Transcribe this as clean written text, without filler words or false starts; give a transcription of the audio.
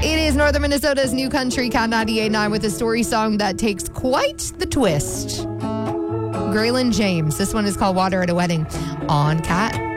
It is Northern Minnesota's New Country Cat 98.9 with a story song that takes quite the twist. Graylin James. This one is called Water at a Wedding on Cat